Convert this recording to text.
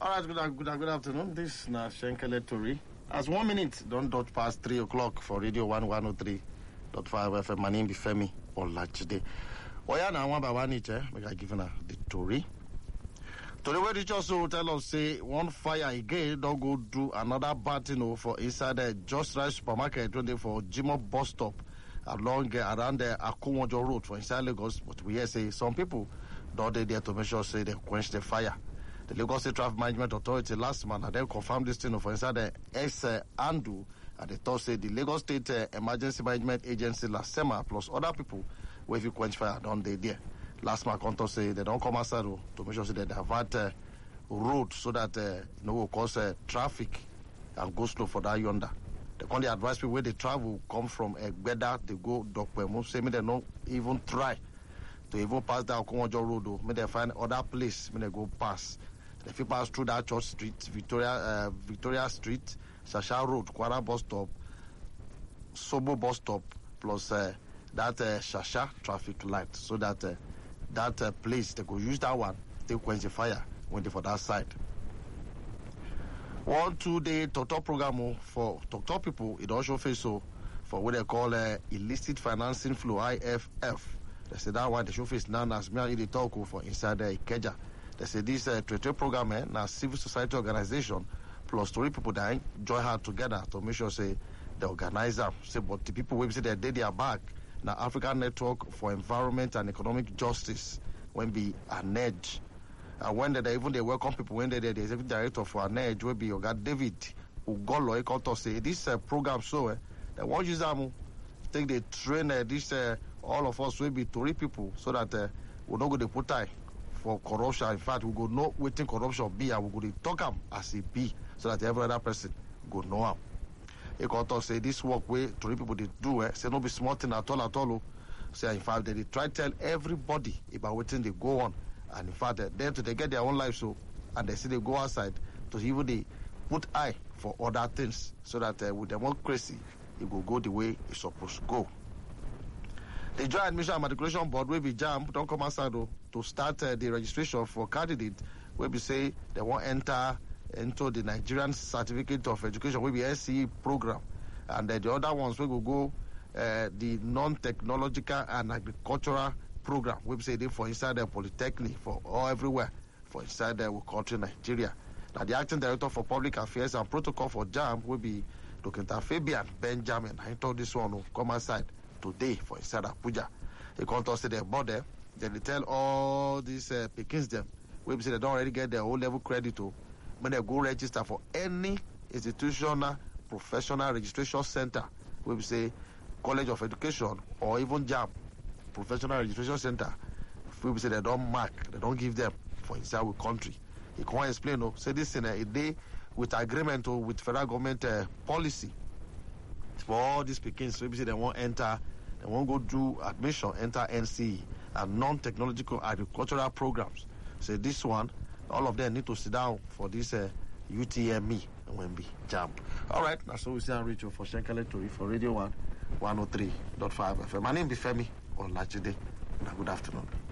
All right, good afternoon. This is Shenkele Tori. As 1 minute, don't dodge past 3 o'clock for Radio 103.5 FM. My name is Femi Olajide. Oya na one by one each, make I give you the Tori. Today, we reach also tell us, say, one fire again, don't go do another battle for inside the Just Right Supermarket, for Jimo bus stop around the Akunwojo Road for inside Lagos. But we hear say some people don't they there to make sure say they quench the fire. The Lagos State Traffic Management Authority last month and then confirmed this thing for inside the Andu, and they thought say the Lagos State Emergency Management Agency LASEMA plus other people where if you quench fire don't they there. Last month Conto say they don't come outside to make sure say they divert road so that no will cause traffic and go slow for that yonder. They can't advise people where they travel come from Egbeda, they go Dokpemu, say me they don't even try to even pass that Okonjo Road, may they find other place, may they go pass. If you pass through that Church Street, Victoria Street, Shasha Road, Kwara bus stop, Sobo bus stop, plus that Shasha traffic light, so that that place they go use that one, they quench the fire when they for that side. 1-2 day Talk program for Talk people. It also face so for what they call illicit financing flow IFF. They say that one the show face now as me and the talk for inside Ikeja. They say this trade program now civil society organization plus 3 people that join hand together to make sure say they organize them. Say but the people will say they did their back. Now African Network for Environment and Economic Justice when be an edge. And when they welcome people when the executive director for an edge will be Oga David Ugolo Ekoto say this program so they want use them take the train this all of us will be Tory people so that we don't go to put tie for corruption. In fact, we go know waiting corruption be and we go to talk them as it be so that every other person go know how. Ekoto say this work way Tory people they do say no be small thing at all. Say in fact they try to tell everybody about what they go on, and in fact then to they get their own life so and they see they go outside to even they put eye for other things so that with democracy it will go the way it's supposed to go. The Joint Admission and Matriculation Board will be jammed, don't come outside to start the registration for candidates where we say they won't enter into the Nigerian Certificate of Education, will be SCE program, and the other ones will go the non-technological and agricultural program, we say they for inside the Polytechnic for all everywhere for inside the country Nigeria. Now the acting director for public affairs and protocol for JAMB will be Dr. Fabian Benjamin. I told this one will come outside today for inside Abuja. He can't say their body. Then they tell all these Pekins them, we say they don't already get their O-level credit when they go register for any institutional professional registration center, we say College of Education or even JAMB Professional Registration Center. We say they don't mark, they don't give them for inside our country. He can't explain. Say this in a day with agreement with federal government policy for all these Pekins. So we say they won't enter, they won't go do admission, enter NCE and non-technological agricultural programs. So this one, all of them need to sit down for this UTME and when be JAMB. All right, that's what we say on Rachel for Shenkele Tori for Radio 1 103.5 FM. My name is Femi Olajide. Good afternoon.